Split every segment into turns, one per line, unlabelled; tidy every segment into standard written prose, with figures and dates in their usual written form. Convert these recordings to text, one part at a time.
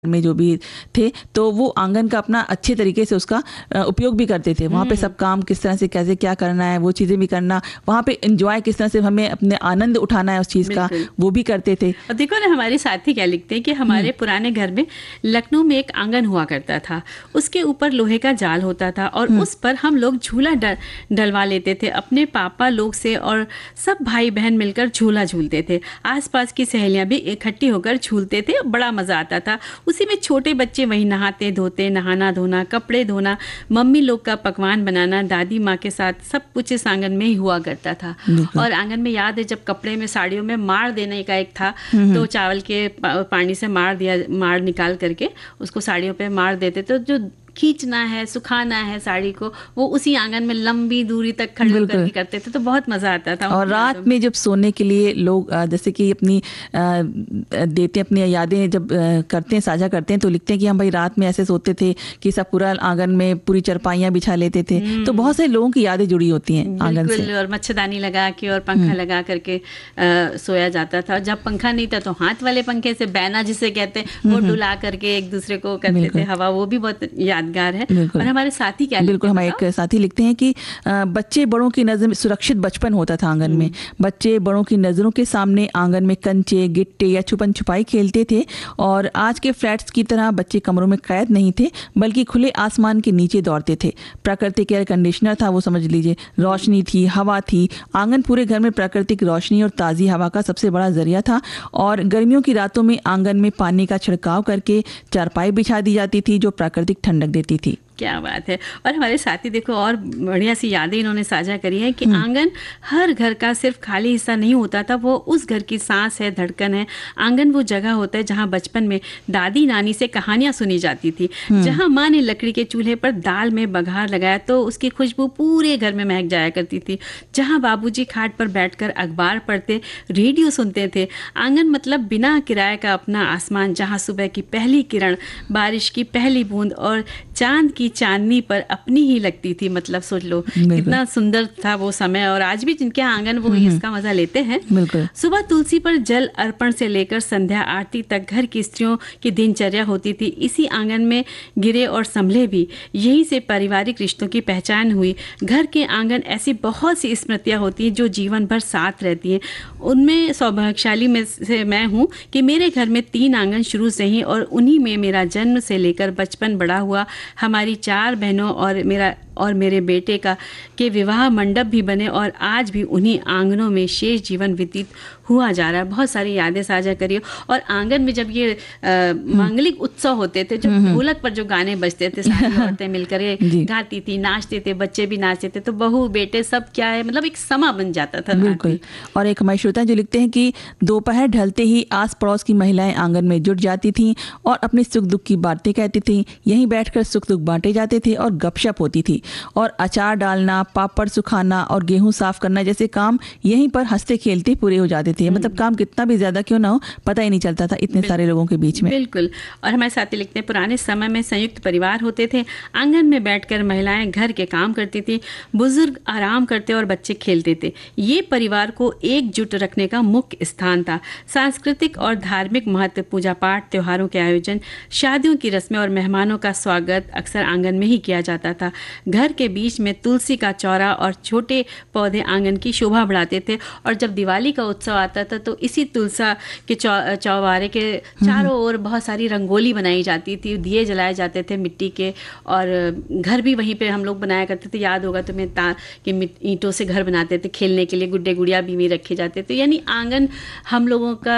में जो भी थे, तो वो आंगन का अपना अच्छे तरीके से उसका उपयोग भी करते थे। वहाँ पे सब काम किस तरह से कैसे क्या करना है वो चीज़ें भी करना, वहाँ पे एंजॉय किस तरह से हमें अपने आनंद उठाना है उस चीज़ का, वो भी करते थे।
और देखो ना, हमारे साथी क्या लिखते हैं कि हमारे पुराने घर में लखनऊ में एक आंगन हुआ करता था, उसके ऊपर लोहे का जाल होता था और उस पर हम लोग झूला डलवा लेते थे अपने पापा लोग से, और सब भाई बहन मिलकर झूला झूलते थे। आसपास की सहेलियां भी इकट्ठी होकर झूलते थे, बड़ा मजा आता था। उसी में छोटे बच्चे वहीं नहाते धोते, नहाना धोना, कपड़े धोना, मम्मी लोग का पकवान बनाना, दादी माँ के साथ सब कुछ इस आंगन में ही हुआ करता था। और आंगन में याद है जब कपड़े में साड़ियों में मार देने का एक था, तो चावल के पानी से मार निकाल करके उसको साड़ियों पे मार देते, तो जो खींचना है, सुखाना है साड़ी को, वो उसी आंगन में लंबी दूरी तक खड़े करके करते थे, तो बहुत मजा आता था।
और रात में जब सोने के लिए लोग जैसे कि अपनी देते हैं, अपनी यादें जब करते हैं, साझा करते हैं, तो लिखते हैं कि हम भाई रात में ऐसे सोते थे कि सब पूरा आंगन में पूरी चरपाइयाँ बिछा लेते थे। तो बहुत से लोगों की यादें जुड़ी होती हैं आंगन से।
और मच्छरदानी लगा के और पंखा लगा करके सोया जाता था। जब पंखा नहीं था तो हाथ वाले पंखे से, बैना जिसे कहते हैं, वो डुला करके एक दूसरे को करते थे हवा, वो भी बहुत यादगार है। और हमारे साथी क्या
बिल्कुल, हमारे एक साथी लिखते हैं कि बच्चे बड़ों की नजर में सुरक्षित बचपन होता था आंगन में। बच्चे बड़ों की नजरों के सामने आंगन में कंचे, गिट्टे या छुपन छुपाई खेलते थे, और आज के फ्लैट्स की तरह बच्चे कमरों में कैद नहीं थे, बल्कि खुले आसमान के नीचे दौड़ते थे। प्राकृतिक एयर कंडीशनर था वो, समझ लीजिए, रोशनी थी, हवा थी। आंगन पूरे घर में प्राकृतिक रोशनी और ताज़ी हवा का सबसे बड़ा जरिया था। और गर्मियों की रातों में आंगन में पानी का छिड़काव करके चारपाई बिछा दी जाती थी, जो प्राकृतिक ठंडक देती थी।
क्या बात है। और हमारे साथी देखो और बढ़िया सी यादें इन्होंने साझा करी है कि आंगन हर घर का सिर्फ खाली हिस्सा नहीं होता था, वो उस घर की सांस है, धड़कन है। आंगन वो जगह होता है जहाँ बचपन में दादी नानी से कहानियां सुनी जाती थी, जहाँ माँ ने लकड़ी के चूल्हे पर दाल में बघार लगाया तो उसकी खुशबू पूरे घर में महक जाया करती थी, जहाँ बाबूजी खाट पर बैठकर अखबार पढ़ते, रेडियो सुनते थे। आंगन मतलब बिना किराए का अपना आसमान, जहाँ सुबह की पहली किरण, बारिश की पहली बूंद और चांद की चांदनी पर अपनी ही लगती थी। मतलब सोच लो कितना सुंदर था वो समय। और आज भी जिनके आंगन वो इसका मजा लेते हैं। सुबह तुलसी पर जल अर्पण से लेकर संध्या आरती तक घर की स्त्रियों की दिनचर्या होती थी। इसी आंगन में गिरे और संभले भी, यहीं से पारिवारिक रिश्तों की पहचान हुई। घर के आंगन ऐसी बहुत सी स्मृतियां होती हैं जो जीवन भर साथ रहती हैं। उनमें सौभाग्यशाली में से मैं हूँ कि मेरे घर में 3 आंगन शुरू से ही, और उन्हीं में मेरा जन्म से लेकर बचपन बड़ा हुआ। हमारी 4 बहनों और मेरे बेटे के विवाह मंडप भी बने, और आज भी उन्हीं आंगनों में शेष जीवन व्यतीत हुआ जा रहा है। बहुत सारी यादें साझा करिए। और आंगन में जब ये मांगलिक उत्सव होते थे, जब ढोलक पर जो गाने बजते थे, सारी औरतें मिलकर गाती थी, नाचते थे, बच्चे भी नाचते थे, तो बहू बेटे सब क्या है, मतलब एक समा बन जाता था।
बिल्कुल। और एक हमारे श्रोता जो लिखते हैं कि दोपहर ढलते ही आस पड़ोस की महिलाएं आंगन में जुट जाती थीं और अपनी सुख दुख की बातें कहती थीं। यहीं बैठकर सुख दुख बांटे जाते थे और गपशप होती थी। और अचार डालना, पापड़ सुखाना और गेहूं साफ करना जैसे काम यहीं पर हंसते खेलते पूरे हो जाते थे। मतलब काम कितना भी ज्यादा क्यों ना हो, पता ही नहीं चलता था इतने सारे लोगों के बीच में।
बिल्कुल। और हमारे साथी लिखते हैं पुराने समय में संयुक्त परिवार होते थे। आंगन में बैठकर महिलाएं घर के काम करती थी, बुजुर्ग आराम करते और बच्चे खेलते थे। ये परिवार को एकजुट रखने का मुख्य स्थान था। सांस्कृतिक और धार्मिक महत्व, पूजा पाठ, त्योहारों के आयोजन, शादियों की रस्में और मेहमानों का स्वागत अक्सर आंगन में ही किया जाता था। घर के बीच में तुलसी का चौरा और छोटे पौधे आंगन की शोभा बढ़ाते थे। और जब दिवाली का उत्सव आता था तो इसी तुलसा के चौबारे के चारों ओर बहुत सारी रंगोली बनाई जाती थी, दिए जलाए जाते थे मिट्टी के, और घर भी वहीं पे हम लोग बनाया करते थे। याद होगा तुम्हें कि ईंटों से घर बनाते थे, खेलने के लिए गुड्डे गुड़िया भी रखे जाते थे। यानी आंगन हम लोगों का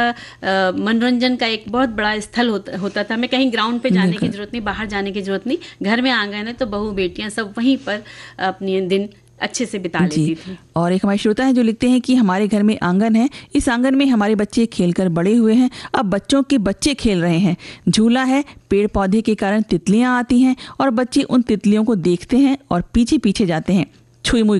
मनोरंजन का एक बहुत बड़ा स्थल होता था। हमें कहीं ग्राउंड पे जाने की जरूरत नहीं, बाहर जाने की जरूरत नहीं, घर में आंगन है तो बहू बेटियां सब वहीं पर अपने दिन अच्छे से बिता लेती थी।
और एक हमारे श्रोता है जो लिखते हैं कि हमारे घर में आंगन है, इस आंगन में हमारे बच्चे खेलकर बड़े हुए हैं, अब बच्चों के बच्चे खेल रहे हैं। झूला है, पेड़ पौधे के कारण तितलियां आती हैं और बच्चे उन तितलियों को देखते हैं और पीछे पीछे जाते हैं, छुई मुई